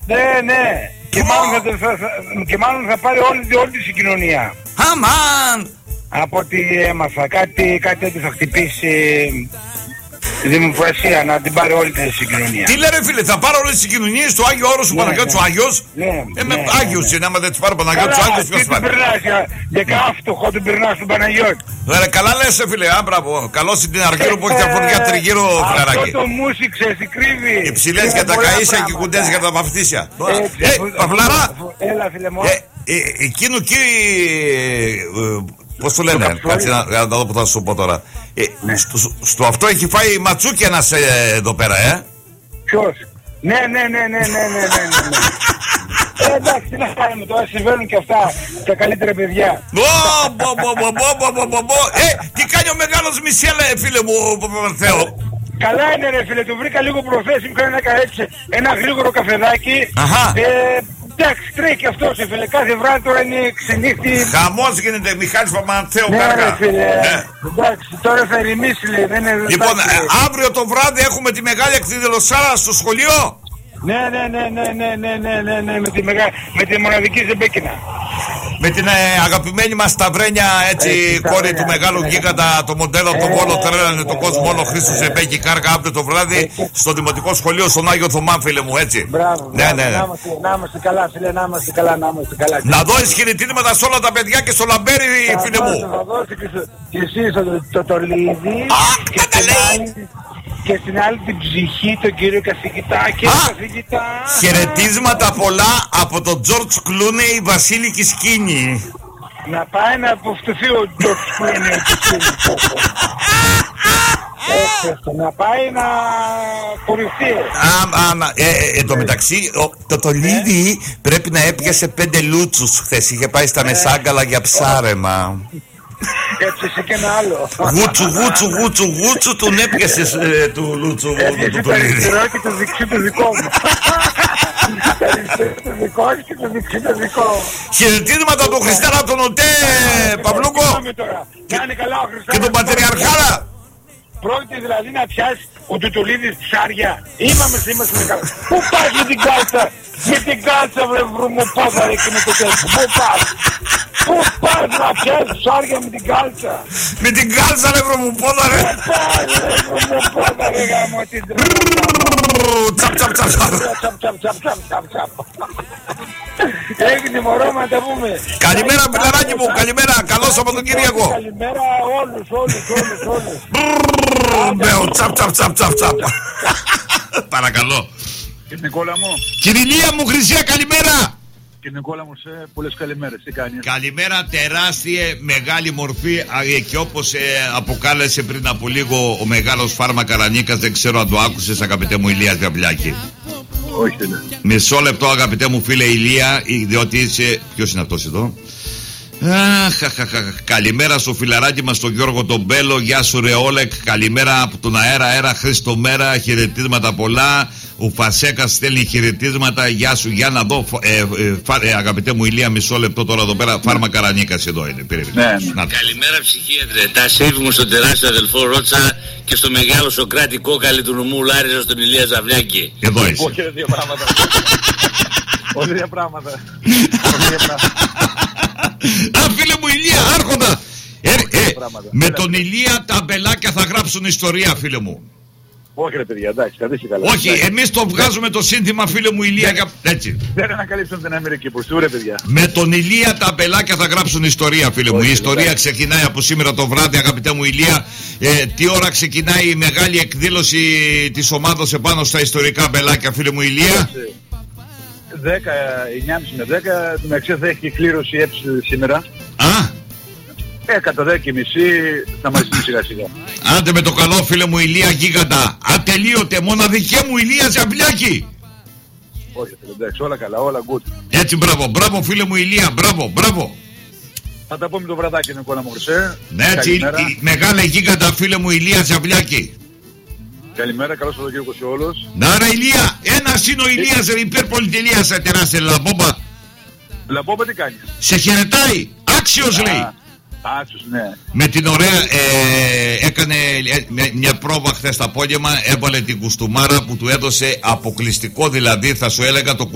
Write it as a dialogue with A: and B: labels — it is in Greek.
A: Ναι. Και μάλλον θα πάρει όλη τη συγκοινωνία.
B: Αμάν!
A: Από ό,τι έμαθα, κάτι τέτοιο θα χτυπήσει η δημοκρασία, να την πάρει όλη τη συγκοινωνία.
B: Τι λένε φίλε, θα πάρω όλες τις συγκοινωνίες στο Άγιο Όρος του Παναγιώτης ο Άγιος.
A: Ναι.
B: Άγιος είναι, άμα δεν τις πάρω Παναγιώτης ο Άγιος, ποιος πάρει.
A: Για κάφτωχο την περνάς στον Παναγιώτη.
B: Καλά λες φίλε, μπράβο. Καλώς την Αργύρο που έχει τα φορτιά τριγύρω φιλαράκι.
A: Αυτό το μουσι ξέρεις τι κρύβει.
B: Οι ψηλές για τα καΐσια και οι κουντές για τα βαφτίσια. Παυλάρα,
A: έλα φίλε μου.
B: εκείνο πώς το λένε, κάτσε να δω που θα σου πω τώρα. Στο αυτό έχει φάει ματσούκι ένας εδώ πέρα,
A: Ποιος? Ναι. Εντάξει, τι να κάνουμε τώρα, συμβαίνουν και αυτά τα καλύτερα παιδιά.
B: Τι κάνει ο μεγάλος Μισελ, φίλε μου, Θεό?
A: Καλά είναι ρε φίλε, του βρήκα λίγο προθέσει, μου κάνει ένα γρήγορο καφεδάκι. Εντάξει, τρέχει και αυτός φίλε, κάθε βράδυ τώρα είναι ξενύχτη.
B: Χαμός γίνεται, Μιχάλης Παπαμανθέου,
A: Κάργα. Εντάξει, τώρα θα ηρεμήσει λέει, δεν είναι...
B: Λοιπόν, αύριο το βράδυ έχουμε τη μεγάλη εκδηλωσάρα στο σχολείο.
A: Ναι, με τη μοναδική Ζεμπέκινα.
B: Με την αγαπημένη μας Σταυρένια, έτσι, κόρη του μεγάλου γίγαντα, το μοντέλο από τον Βόλο, τρέλανε τον κόσμο όλο, Χρήστος Ζεμπέκη, Κάρκα, αύριο το βράδυ στο Δημοτικό Σχολείο, στον Άγιο Θωμά, φίλε μου, έτσι.
A: Μπράβο,
B: ναι.
A: Να είμαστε καλά, φίλε, να είμαστε καλά.
B: Να δώσεις χαιρετήματα σε όλα τα παιδιά και στο Λαμπέρι, φίλε μου.
A: Θα δώσει και εσύ το Τολίδι και στην άλλη την ψυχή, τον κύριο καθηγητά και καθηγητά.
B: Χαιρετίσματα πολλά από τον Τζορτζ Κλούνεϊ, Βασίλη Κισκίνη.
A: Να πάει να αποφτωθεί ο Τζορτζ Κλούνεϊ. Να πάει να κορυφθεί.
B: Εν τω μεταξύ, το Τολίδι πρέπει να έπιασε 5 λούτσους χθες. Είχε πάει στα Μεσάγκαλα για ψάρεμα.
A: Έψησε και ένα άλλο.
B: Γούτσου, τον έπιασες του Λούτσου.
A: Έπιασε το αριστερό και το δεξί το δικό μου. Το αριστερό το δικό και το δεξί το δικό μου.
B: Χαιρετίσματα του Χριστάρα τον Οτέ, Παυλούκο.
A: Κάνει καλά ο Χριστάρας.
B: Και τον Πατριαρχάρα.
A: Πρόκειται δηλαδή να πιάσει ο Τουτουλίδης ψάρια. Είμαστε καλά. Πού πας με την κάλτσα? Με την κάλτσα βρε βρωμοπόδα ρε και με το τέλος. Πού πας να πιάσεις ψάρια με την κάλτσα?
B: Με την κάλτσα ρε βρωμοπόδα ρε.
A: Πού πας ρε βρωμοπόδα ρε γάμο την τσαπ. Έγινε μωρό να τα πούμε.
B: Καλημέρα πιλαράκι μου, καλημέρα. Καλό Σαββατοκύριακο.
A: Καλημέρα όλους.
B: Τσαπ. Παρακαλώ.
C: Κύριε Νικόλα μου.
B: Κυριλία μου, Χρυσία, καλημέρα.
C: Κύριε Νικόλα μου, σε πολλές καλημέρες. Τι κάνεις?
B: Καλημέρα, τεράστια, μεγάλη μορφή. Και όπως αποκάλεσε πριν από λίγο ο μεγάλος Φάρμα Καρανίκας, δεν ξέρω αν το άκουσες, αγαπητέ μου Ηλία Γαμπλάκη.
C: Όχι, ναι.
B: Μισό λεπτό, αγαπητέ μου φίλε Ηλία, διότι είσαι... Ποιος είναι αυτός εδώ? Καλημέρα στο φιλαράκι μας τον Γιώργο τον Μπέλο. Γεια σου ρε Όλεκ. Καλημέρα από τον αέρα Χρήστο Μέρα. Χαιρετίσματα πολλά. Ο Φασέκας στέλνει χαιρετίσματα. Γεια σου, για να δω. Αγαπητέ μου Ηλία, μισό λεπτό τώρα εδώ πέρα. Φάρμα Καρανίκας εδώ είναι.
D: Καλημέρα ψυχίατρε. Τα σέβη μου στον τεράστιο αδελφό Ρότσα και στο μεγάλο Σοκράτη κόκαλη του νομού Λάριζα στον Ηλία Ζαβλιάκη.
B: Εδώ είσαι.
C: Όχι, δύο πράγματα. Όχι, δύο πράγματα.
B: Φίλε μου Ηλία, άρχοντα. Με τον Ηλία τα μπελάκια θα γράψουν ιστορία, φίλε μου.
C: Όχι ρε παιδιά, εντάξει, καθίστε καλά.
B: Όχι, εμείς το βγάζουμε το σύνθημα, φίλε μου Ηλία. Έτσι.
C: Δεν ανακαλύψουν την Αμερική, πως του ρε παιδιά.
B: Με τον Ηλία τα μπελάκια θα γράψουν ιστορία, φίλε μου. Η ιστορία ξεκινάει από σήμερα το βράδυ, αγαπητέ μου Ηλία. Τι ώρα ξεκινάει η μεγάλη εκδήλωση της ομάδας επάνω στα ιστορικά μπελάκια, φίλε μου Ηλία?
C: 9.30 με 10, την αξία θα έχει κλήρωση σήμερα. Κατά 10.30 θα μας δει σιγά σιγά.
B: Άντε με το καλό φίλε μου Ηλία γίγαντα. Ατελείωτε, μοναδικέ μου Ηλία Ζαμπλιάκη.
C: Όχι εντάξει, όλα καλά, όλα good.
B: Έτσι μπράβο φίλε μου Ηλία, μπράβο.
C: Θα τα πούμε το βραδάκι Νικόλα μου Χρυσέ.
B: Ναι έτσι, η μεγάλη γίγαντα φίλε μου Ηλία Ζαμπλιάκη.
C: Καλημέρα, καλώς Σαββατοκύριακο σε όλους.
B: Να ρε Ηλία, ένας είναι ο Ηλίας υπερπολιτελείας τεράστια Λαμπόμπα.
C: Λαμπόμπα τι κάνει?
B: Σε χαιρετάει, άξιος λέει.
C: Άξιος, ναι.
B: Με την ωραία έκανε μια πρόβα χθες το απόγευμα, έβαλε την κουστούμάρα που του έδωσε αποκλειστικό, δηλαδή θα σου έλεγα το